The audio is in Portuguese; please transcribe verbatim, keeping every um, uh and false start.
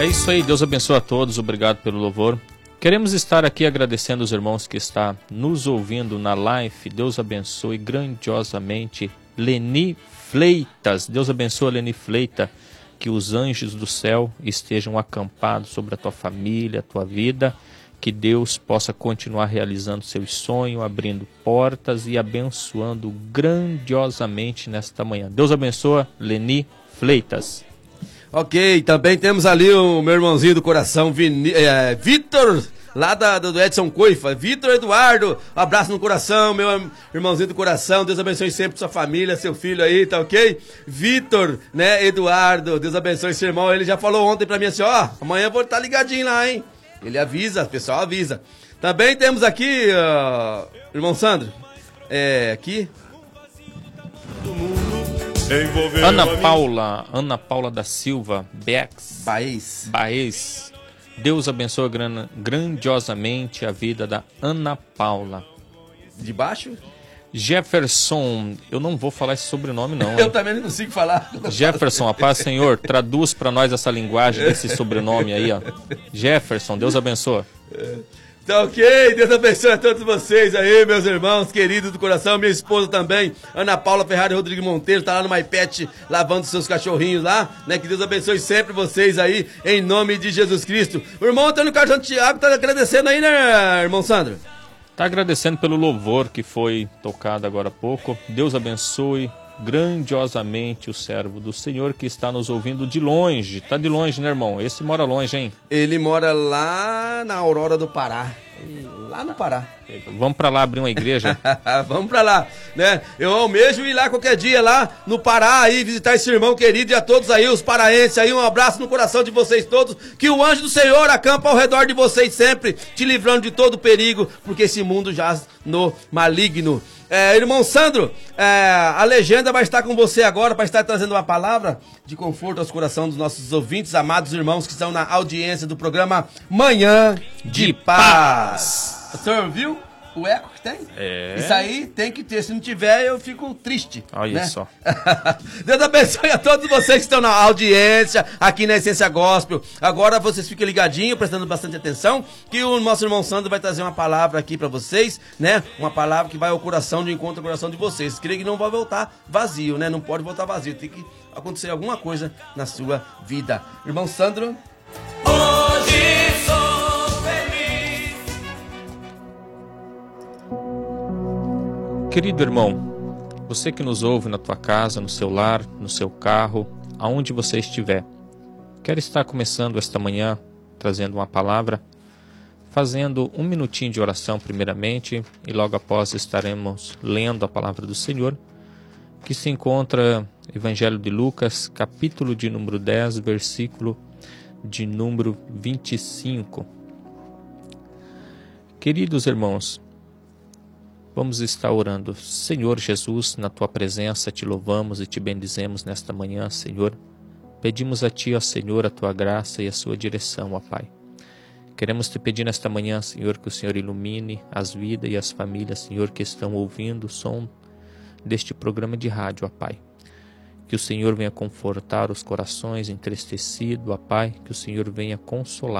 É isso aí, Deus abençoe a todos, obrigado pelo louvor. Queremos estar aqui agradecendo os irmãos que estão nos ouvindo na live. Deus abençoe grandiosamente Leni Fleitas. Deus abençoe Leni Fleita. Que os anjos do céu estejam acampados sobre a tua família, a tua vida. Que Deus possa continuar realizando seus sonhos, abrindo portas e abençoando grandiosamente nesta manhã. Deus abençoe Leni Fleitas. Ok, também temos ali o meu irmãozinho do coração, Vini, é, Vitor, lá da, do Edson Coifa. Vitor Eduardo, um abraço no coração, meu irmãozinho do coração. Deus abençoe sempre sua família, seu filho aí, tá ok? Vitor, né, Eduardo, Deus abençoe seu irmão. Ele já falou ontem pra mim assim, ó, amanhã eu vou estar ligadinho lá, hein? Ele avisa, o pessoal avisa. Também temos aqui, uh, irmão Sandro, é, aqui... Ana Paula, Ana Paula da Silva, Bex, Baez. Baez. Deus abençoe gran, grandiosamente a vida da Ana Paula. De baixo? Jefferson, eu não vou falar esse sobrenome não. Eu também não consigo falar. Jefferson, a paz Senhor, traduz para nós essa linguagem desse sobrenome aí, ó. Jefferson, Deus abençoe. Tá ok, Deus abençoe a todos vocês aí, meus irmãos queridos do coração, minha esposa também, Ana Paula Ferrari Rodrigues Monteiro, tá lá no MyPet, lavando seus cachorrinhos lá, né, que Deus abençoe sempre vocês aí, em nome de Jesus Cristo. O irmão Antônio Carlos Santiago tá agradecendo aí, né, irmão Sandro? Tá agradecendo pelo louvor que foi tocado agora há pouco. Deus abençoe grandiosamente o servo do Senhor que está nos ouvindo de longe. Tá de longe, né, irmão? Esse mora longe, hein? Ele mora lá na Aurora do Pará. Lá no Pará. Vamos pra lá abrir uma igreja? Vamos pra lá, né? Eu almejo ir lá qualquer dia lá no Pará aí, visitar esse irmão querido e a todos aí, os paraenses aí, um abraço no coração de vocês todos, que o anjo do Senhor acampa ao redor de vocês sempre, te livrando de todo perigo, porque esse mundo jaz no maligno. É, irmão Sandro, é, a legenda vai estar com você agora para estar trazendo uma palavra de conforto aos corações dos nossos ouvintes, amados irmãos que estão na audiência do programa Manhã de, de Paz. Paz. O senhor viu o eco que tem? É. Isso aí tem que ter, se não tiver eu fico triste. Olha, né? Só. Deus abençoe a todos vocês que estão na audiência, aqui na Essência Gospel. Agora vocês fiquem ligadinhos, prestando bastante atenção, que o nosso irmão Sandro vai trazer uma palavra aqui pra vocês, né? Uma palavra que vai ao coração, de encontro ao coração de vocês. Creio que não vai voltar vazio, né? Não pode voltar vazio, tem que acontecer alguma coisa na sua vida. Irmão Sandro. Hoje sou feliz. Querido irmão, você que nos ouve na tua casa, no seu lar, no seu carro, aonde você estiver, quer estar começando esta manhã, trazendo uma palavra, fazendo um minutinho de oração primeiramente, e logo após estaremos lendo a palavra do Senhor, que se encontra Evangelho de Lucas, capítulo de número dez, versículo de número vinte e cinco. Queridos irmãos, vamos estar orando. Senhor Jesus, na Tua presença te louvamos e te bendizemos nesta manhã, Senhor. Pedimos a Ti, ó Senhor, a Tua graça e a Sua direção, ó Pai. Queremos Te pedir nesta manhã, Senhor, que o Senhor ilumine as vidas e as famílias, Senhor, que estão ouvindo o som deste programa de rádio, ó Pai. Que o Senhor venha confortar os corações entristecidos, ó Pai. Que o Senhor venha consolar.